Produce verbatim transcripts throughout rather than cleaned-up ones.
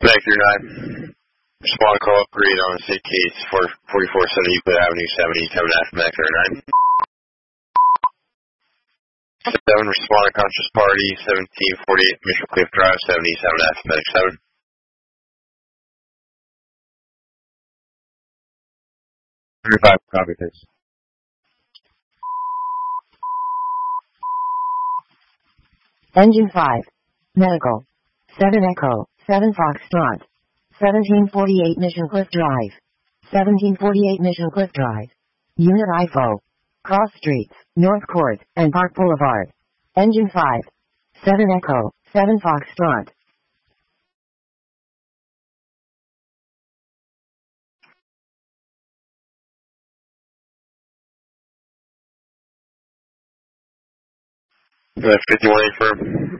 Medic three nine. Respond call upgrade on C T. It's forty-four seventy Euclid Avenue, seventy, ten and a half, Medic three nine. seven, respond conscious party, seventeen forty-eight Mission Cliff Drive, seventy, seven and a half, Medic seven. thirty-five, copy, thanks. Engine five. Medical. seven Echo, seven Foxtrot. seventeen forty-eight Mission Cliff Drive. seventeen forty-eight Mission Cliff Drive. Unit I F O. Cross Streets, North Court, and Park Boulevard. Engine five. seven Echo, seven Foxtrot. That's fifty-one eight firm.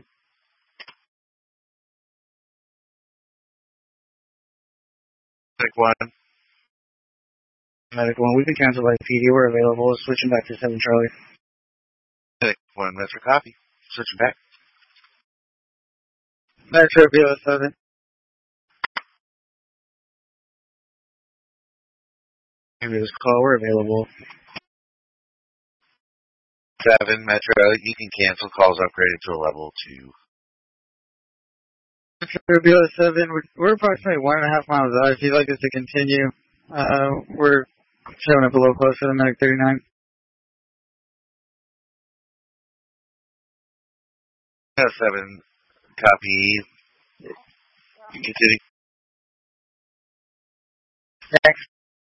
Medic one. Medic one, we can cancel by P D. We're available. Switching back to seven Charlie. Medic one, Metro copy. Switching back. Metro B O seven. Maybe this call, we're available. seven Metro, you can cancel. Calls upgraded to a level two. Metro B O seven, we're, we're approximately one and a half miles out. If you'd like us to continue, uh, we're showing up a little closer to Medic thirty-nine. seven, copy. Continue. Next.